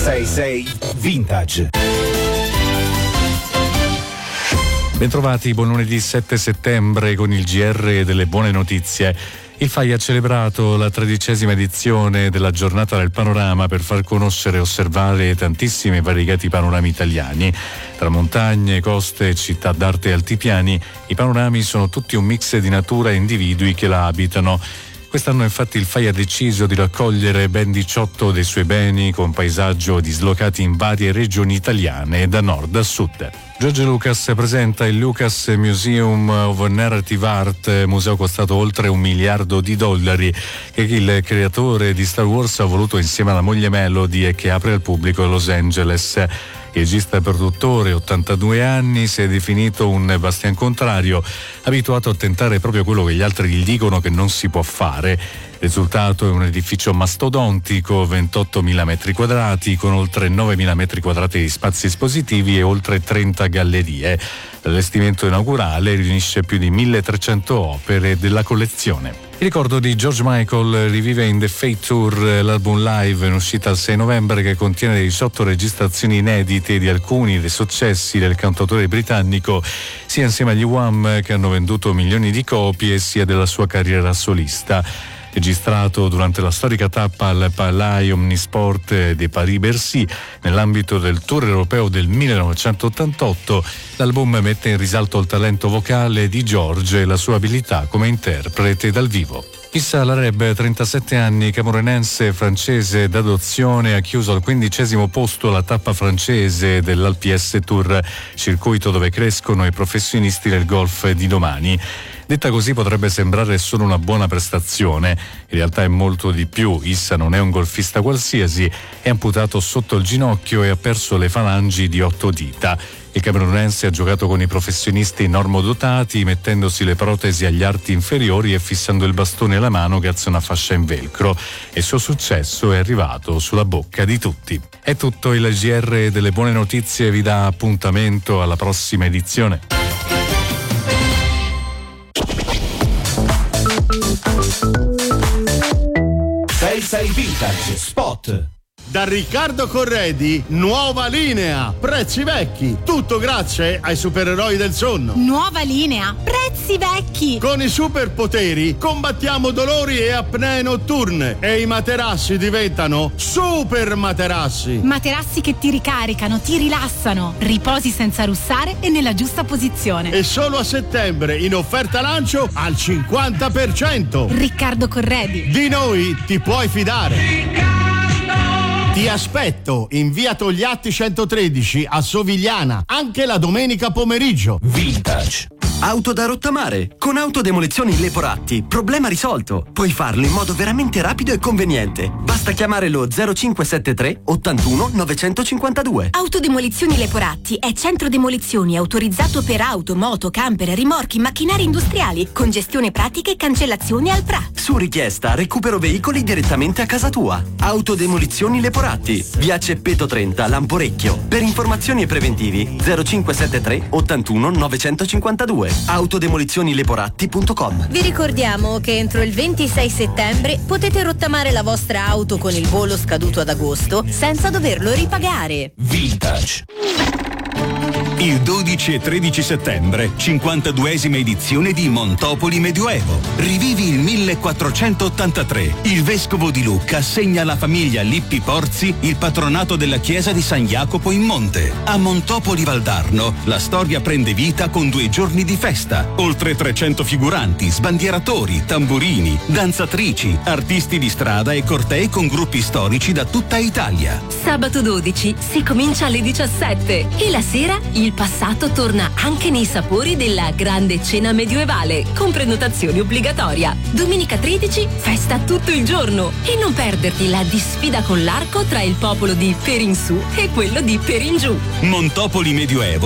6-6 Vintage. Bentrovati, buon lunedì 7 settembre con il GR delle buone notizie. Il FAI ha celebrato la 13ª edizione della giornata del panorama per far conoscere e osservare tantissimi e variegati panorami italiani. Tra montagne, coste, città d'arte e altipiani, i panorami sono tutti un mix di natura e individui che la abitano. Quest'anno infatti il FAI ha deciso di raccogliere ben 18 dei suoi beni con paesaggio dislocati in varie regioni italiane da nord a sud. George Lucas presenta il Lucas Museum of Narrative Art, museo costato oltre $1 miliardo, che il creatore di Star Wars ha voluto insieme alla moglie Melody e che apre al pubblico a Los Angeles. Il regista e produttore, 82 anni, si è definito un bastian contrario, abituato a tentare proprio quello che gli altri gli dicono che non si può fare. Il risultato è un edificio mastodontico, 28.000 metri quadrati, con oltre 9.000 metri quadrati di spazi espositivi e oltre 30 gallerie. L'allestimento inaugurale riunisce più di 1.300 opere della collezione. Il ricordo di George Michael rivive in The Fate Tour, l'album live in uscita il 6 novembre che contiene 18 registrazioni inedite di alcuni dei successi del cantautore britannico, sia insieme agli Wham che hanno venduto milioni di copie, sia della sua carriera solista. Registrato durante la storica tappa al Palais Omnisport di Paris-Bercy nell'ambito del tour europeo del 1988, l'album mette in risalto il talento vocale di George e la sua abilità come interprete dal vivo. Issa Lareb, 37 anni, camerunense francese d'adozione, ha chiuso al 15° posto la tappa francese dell'Alps Tour, circuito dove crescono i professionisti del golf di domani. Detta così potrebbe sembrare solo una buona prestazione, in realtà è molto di più. Issa non è un golfista qualsiasi, è amputato sotto il ginocchio e ha perso le falangi di 8 dita. Il camerunense ha giocato con i professionisti normodotati, mettendosi le protesi agli arti inferiori e fissando il bastone alla mano grazie a una fascia in velcro. E il suo successo è arrivato sulla bocca di tutti. È tutto, il GR delle buone notizie vi dà appuntamento alla prossima edizione. 6-6 Vintage Spot. Da Riccardo Corredi, nuova linea, prezzi vecchi, tutto grazie ai supereroi del sonno. Nuova linea, prezzi vecchi. Con i superpoteri combattiamo dolori e apnee notturne e i materassi diventano super materassi. Materassi che ti ricaricano, ti rilassano, riposi senza russare e nella giusta posizione. E solo a settembre in offerta lancio al 50%. Riccardo Corredi. Di noi ti puoi fidare. Ti aspetto in via Togliatti 113 a Sovigliana, anche la domenica pomeriggio. Vintage. Auto da rottamare. Con Autodemolizioni Leporatti. Problema risolto. Puoi farlo in modo veramente rapido e conveniente. Basta chiamare lo 0573 81 952. Autodemolizioni Leporatti è centro demolizioni autorizzato per auto, moto, camper, rimorchi, macchinari industriali, con gestione pratica e cancellazione al PRA. Su richiesta recupero veicoli direttamente a casa tua. Autodemolizioni Leporatti. Via Ceppeto 30, Lamporecchio. Per informazioni e preventivi 0573 81 952. Autodemolizionileporatti.com. Vi ricordiamo che entro il 26 settembre potete rottamare la vostra auto con il bollo scaduto ad agosto senza doverlo ripagare. Vintage. Il 12 e 13 settembre, 52esima edizione di Montopoli Medioevo. Rivivi il 1483. Il vescovo di Lucca assegna alla famiglia Lippi Porzi il patronato della chiesa di San Jacopo in Monte. A Montopoli Valdarno la storia prende vita con 2 giorni di festa. Oltre 300 figuranti, sbandieratori, tamburini, danzatrici, artisti di strada e cortei con gruppi storici da tutta Italia. Sabato 12 si comincia alle 17 e la sera il passato torna anche nei sapori della grande cena medievale con prenotazione obbligatoria. Domenica 13 festa tutto il giorno e non perderti la disfida con l'arco tra il popolo di Perinsu e quello di Peringiù. Montopoli Medioevo